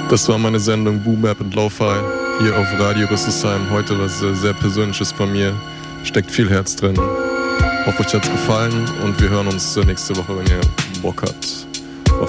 Das war meine Sendung Boom Bap und Lo-Fi hier auf Radio Rüsselsheim. Heute was sehr Persönliches von mir. Steckt viel Herz drin. Hoffe, euch hat's gefallen und wir hören uns nächste Woche, wenn ihr Bock habt.